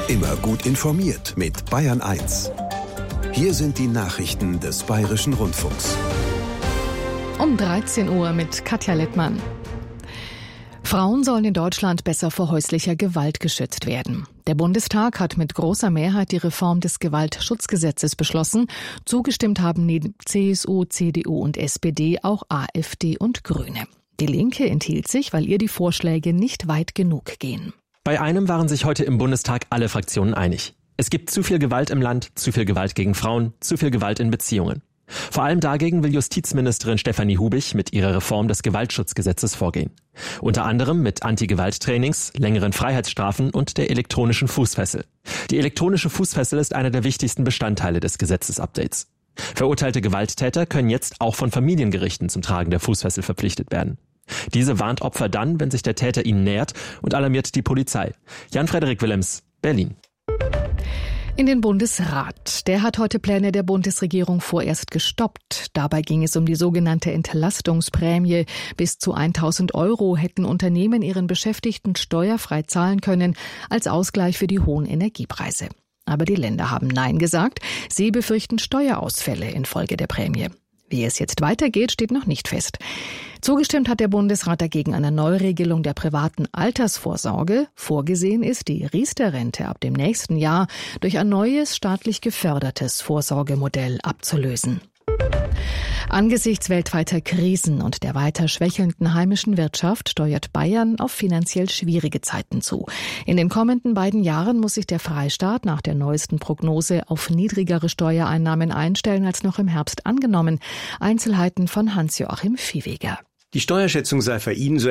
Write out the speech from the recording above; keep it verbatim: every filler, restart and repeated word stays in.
Immer gut informiert mit Bayern eins. Hier sind die Nachrichten des Bayerischen Rundfunks. Um dreizehn Uhr mit Katja Littmann. Frauen sollen in Deutschland besser vor häuslicher Gewalt geschützt werden. Der Bundestag hat mit großer Mehrheit die Reform des Gewaltschutzgesetzes beschlossen. Zugestimmt haben neben C S U, C D U und S P D auch AfD und Grüne. Die Linke enthielt sich, weil ihr die Vorschläge nicht weit genug gehen. Bei einem waren sich heute im Bundestag alle Fraktionen einig. Es gibt zu viel Gewalt im Land, zu viel Gewalt gegen Frauen, zu viel Gewalt in Beziehungen. Vor allem dagegen will Justizministerin Stefanie Hubich mit ihrer Reform des Gewaltschutzgesetzes vorgehen. Unter anderem mit Anti-Gewalt-Trainings, längeren Freiheitsstrafen und der elektronischen Fußfessel. Die elektronische Fußfessel ist einer der wichtigsten Bestandteile des Gesetzesupdates. Verurteilte Gewalttäter können jetzt auch von Familiengerichten zum Tragen der Fußfessel verpflichtet werden. Diese warnt Opfer dann, wenn sich der Täter ihnen nähert, und alarmiert die Polizei. Jan-Frederik Willems, Berlin. In den Bundesrat. Der hat heute Pläne der Bundesregierung vorerst gestoppt. Dabei ging es um die sogenannte Entlastungsprämie. Bis zu tausend Euro hätten Unternehmen ihren Beschäftigten steuerfrei zahlen können als Ausgleich für die hohen Energiepreise. Aber die Länder haben Nein gesagt. Sie befürchten Steuerausfälle infolge der Prämie. Wie es jetzt weitergeht, steht noch nicht fest. Zugestimmt hat der Bundesrat dagegen einer Neuregelung der privaten Altersvorsorge. Vorgesehen ist, die Riester-Rente ab dem nächsten Jahr durch ein neues staatlich gefördertes Vorsorgemodell abzulösen. Angesichts weltweiter Krisen und der weiter schwächelnden heimischen Wirtschaft steuert Bayern auf finanziell schwierige Zeiten zu. In den kommenden beiden Jahren muss sich der Freistaat nach der neuesten Prognose auf niedrigere Steuereinnahmen einstellen als noch im Herbst angenommen. Einzelheiten von Hans-Joachim Viehweger. Die Steuerschätzung sei für ihn so